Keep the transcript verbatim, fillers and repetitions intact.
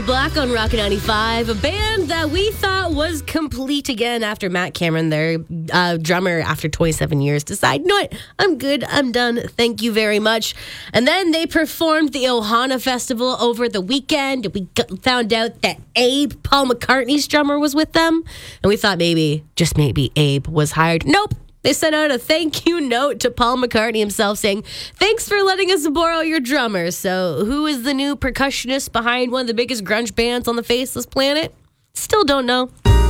Black on Rocket ninety-five, a band that we thought was complete again after Matt Cameron, their uh, drummer, after twenty-seven years, decided, you know what, I'm good, I'm done, thank you very much. And then they performed the Ohana Festival over the weekend. We got, found out that Abe, Paul McCartney's drummer, was with them. And we thought maybe, just maybe, Abe was hired. Nope. They sent out a thank you note to Paul McCartney himself saying, thanks for letting us borrow your drummer. So who is the new percussionist behind one of the biggest grunge bands on the face of this planet? Still don't know.